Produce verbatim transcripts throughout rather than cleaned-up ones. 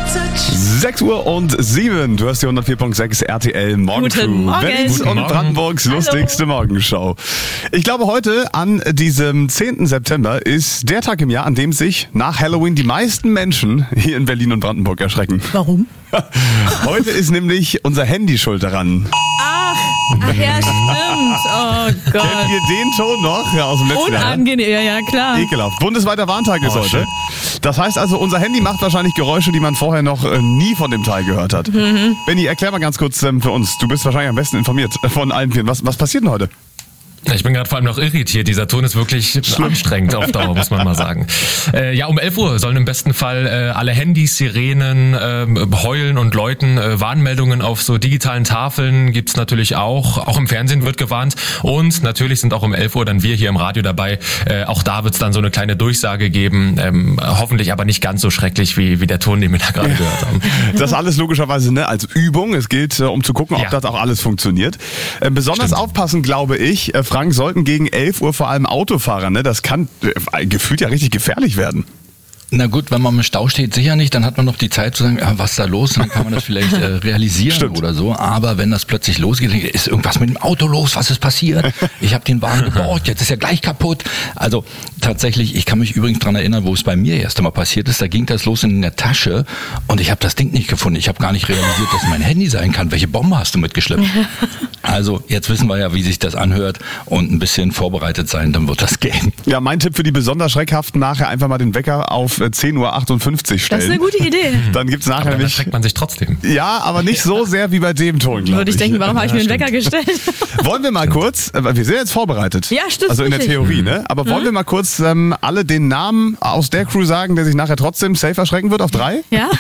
sechs Uhr und sieben. Du hast die hundertvier Komma sechs R T L Morgencrew. Guten Morgen. Berlins Guten und Morgen. Brandenburgs lustigste Morgenshow. Ich glaube, heute an diesem zehnten September ist der Tag im Jahr, an dem sich nach Halloween die meisten Menschen hier in Berlin und Brandenburg erschrecken. Warum? Heute ist nämlich unser Handy schuld daran. Ach, ach ja, stimmt. Oh Gott. Kennt ihr den Ton noch? Ja, aus dem letzten Jahr. Unangenehm, ja, ja, klar. Ekelhaft. Bundesweiter Warntag ist Oh, heute. Das heißt also, unser Handy macht wahrscheinlich Geräusche, die man vorher noch äh, nie von dem Teil gehört hat. Mhm. Benni, erklär mal ganz kurz ähm, für uns. Du bist wahrscheinlich am besten informiert äh, von allen vier. Was, was passiert denn heute? Ich bin gerade vor allem noch irritiert. Dieser Ton ist wirklich Schlimm. anstrengend auf Dauer, muss man mal sagen. Äh, ja, um elf Uhr sollen im besten Fall äh, alle Handys, Sirenen, äh, heulen und läuten. Äh, Warnmeldungen auf so digitalen Tafeln gibt's natürlich auch. Auch im Fernsehen wird gewarnt. Und natürlich sind auch um elf Uhr dann wir hier im Radio dabei. Äh, auch da wird's dann so eine kleine Durchsage geben. Ähm, hoffentlich aber nicht ganz so schrecklich wie, wie der Ton, den wir da gerade gehört haben. Das alles logischerweise ne, als Übung. Es geht, äh, um zu gucken, ob Ja. das auch alles funktioniert. Äh, besonders Stimmt. aufpassen, glaube ich, äh, Frank, sollten gegen elf Uhr vor allem Autofahrer. Ne? Das kann äh, gefühlt ja richtig gefährlich werden. Na gut, wenn man im Stau steht, sicher nicht, dann hat man noch die Zeit zu sagen, ja, was ist da los? Und dann kann man das vielleicht äh, realisieren Stimmt. oder so. Aber wenn das plötzlich losgeht, ist irgendwas mit dem Auto los? Was ist passiert? Ich habe den Wagen geborgt, jetzt ist er gleich kaputt. Also tatsächlich, ich kann mich übrigens dran erinnern, wo es bei mir erst einmal passiert ist. Da ging das los in der Tasche und ich habe das Ding nicht gefunden. Ich habe gar nicht realisiert, dass mein Handy sein kann. Welche Bombe hast du mitgeschleppt? Also jetzt wissen wir ja, wie sich das anhört und ein bisschen vorbereitet sein, dann wird das gehen. Ja, mein Tipp für die besonders Schreckhaften, nachher einfach mal den Wecker auf äh, zehn Uhr achtundfünfzig stellen. Das ist eine gute Idee. Dann gibt's nachher Aber dann nämlich... erschreckt man sich trotzdem. Ja, aber nicht so sehr wie bei dem Ton, glaube Würde ich denken, warum habe ich mir einen Wecker gestellt? Wollen wir mal kurz, äh, wir sind jetzt vorbereitet. Ja, stimmt, Also in der richtig. Theorie, ne? Aber wollen wir mal kurz ähm, alle den Namen aus der Crew sagen, der sich nachher trotzdem safe erschrecken wird auf drei? Ja?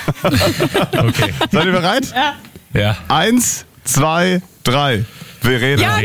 Okay. Seid ihr bereit? Ja. Ja. Eins, zwei, drei. Verena. Ja.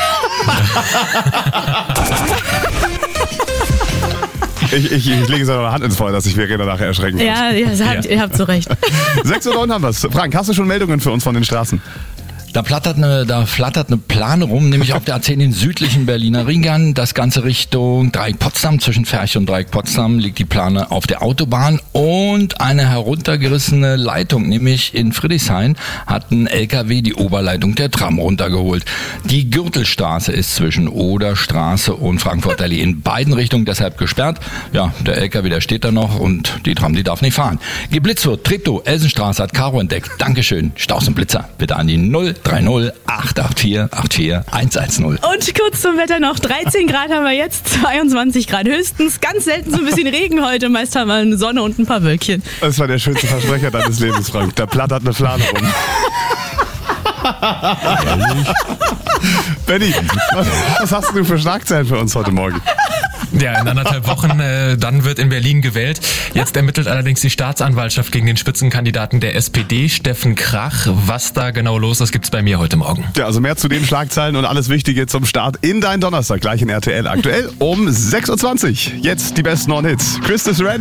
Ich, ich, ich lege so eine Hand ins Feuer, dass sich Verena nachher erschrecken wird. Ja, ihr habt, ihr habt so recht. sechs Uhr neun haben wir's. Frank, hast du schon Meldungen für uns von den Straßen? Da plattert eine, da flattert eine Plane rum, nämlich auf der A zehn in den südlichen Berliner Ringern. Das Ganze Richtung Dreieck Potsdam. Zwischen Ferch und Dreieck Potsdam liegt die Plane auf der Autobahn. Und eine heruntergerissene Leitung, nämlich in Friedrichshain, hat ein L K W die Oberleitung der Tram runtergeholt. Die Gürtelstraße ist zwischen Oderstraße und Frankfurter Allee in beiden Richtungen deshalb gesperrt. Ja, der L K W, der steht da noch und die Tram, die darf nicht fahren. Geblitzt wird Treptow, Elsenstraße hat Karo entdeckt. Dankeschön. Staus und Blitzer. Bitte an die null drei null acht acht vier acht vier eins eins null. Und kurz zum Wetter noch. dreizehn Grad haben wir jetzt, zweiundzwanzig Grad höchstens. Ganz selten so ein bisschen Regen heute. Meist haben wir eine Sonne und ein paar Wölkchen. Das war der schönste Versprecher deines Lebens, Frank. Da plattert eine Plane rum. Benni, was, was hast du für Schlagzeilen für uns heute Morgen? Ja, in anderthalb Wochen, äh, dann wird in Berlin gewählt. Jetzt ermittelt allerdings die Staatsanwaltschaft gegen den Spitzenkandidaten der S P D, Steffen Krach. Was da genau los ist, gibt's bei mir heute Morgen. Ja, also mehr zu den Schlagzeilen und alles Wichtige zum Start in dein Donnerstag, gleich in R T L aktuell um sechs Uhr zwanzig. Jetzt die besten On-Hits. Chris is ready.